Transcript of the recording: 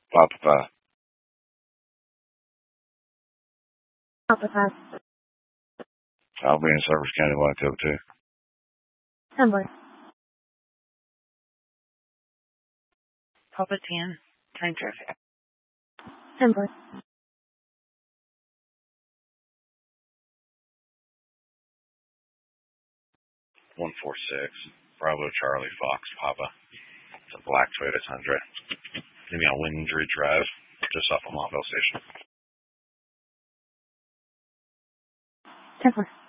Papa 5. Papa 5. I'll be in Service County 122. Somewhere. Papa 10. Train traffic. Somewhere. 146. Bravo Charlie Fox Papa. It's a black Toyota Tundra. Give me on Windry Drive, just off of Montville Station. 10-4.